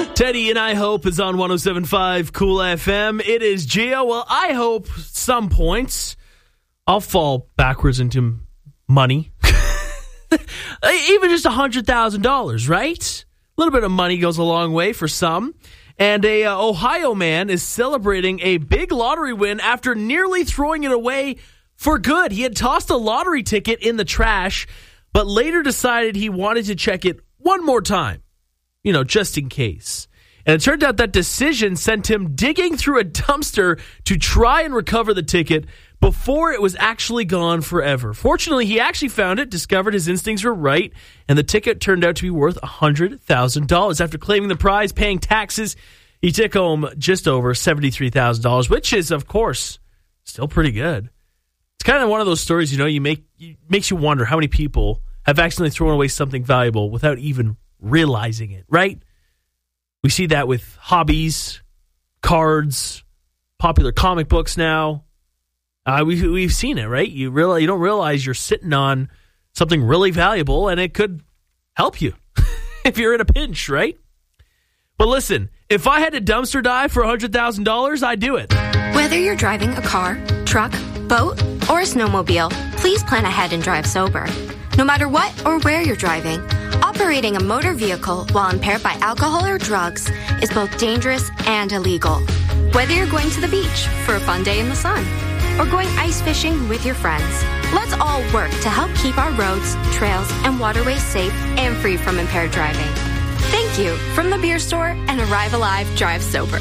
Teddy and I Hope is on 107.5 Cool FM. It is Gio. Well, I hope some points I'll fall backwards into money. Even just $100,000, right? A little bit of money goes a long way for some. And a Ohio man is celebrating a big lottery win after nearly throwing it away for good. He had tossed a lottery ticket in the trash, but later decided he wanted to check it one more time. Just in case. And it turned out that decision sent him digging through a dumpster to try and recover the ticket before it was actually gone forever. Fortunately, he actually found it, discovered his instincts were right, and the ticket turned out to be worth $100,000. After claiming the prize, paying taxes, he took home just over $73,000, which is, of course, still pretty good. It's kind of one of those stories, makes you wonder how many people have accidentally thrown away something valuable without even realizing it, right? We see that with hobbies, cards, popular comic books now. We've seen it, right? You don't realize you're sitting on something really valuable, and it could help you if you're in a pinch, right? But listen, if I had to dumpster dive for $100,000, I'd do it. Whether you're driving a car, truck, boat, or a snowmobile, please plan ahead and drive sober. No matter what or where you're driving, operating a motor vehicle while impaired by alcohol or drugs is both dangerous and illegal. Whether you're going to the beach for a fun day in the sun or going ice fishing with your friends, let's all work to help keep our roads, trails, and waterways safe and free from impaired driving. Thank you from the Beer Store and Arrive Alive Drive Sober.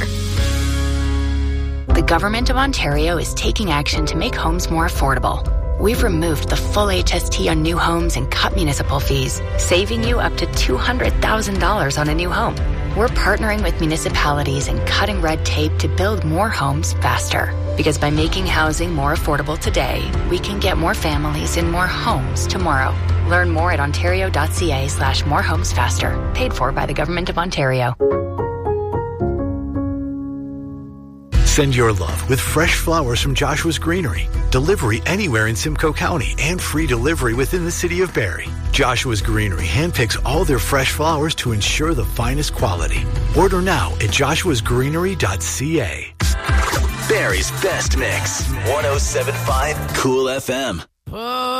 The Government of Ontario is taking action to make homes more affordable. We've removed the full HST on new homes and cut municipal fees, saving you up to $200,000 on a new home. We're partnering with municipalities and cutting red tape to build more homes faster. Because by making housing more affordable today, we can get more families in more homes tomorrow. Learn more at ontario.ca/morehomesfaster. Paid for by the Government of Ontario. Send your love with fresh flowers from Joshua's Greenery. Delivery anywhere in Simcoe County and free delivery within the city of Barrie. Joshua's Greenery handpicks all their fresh flowers to ensure the finest quality. Order now at joshuasgreenery.ca. Barrie's best mix. 107.5 Cool FM.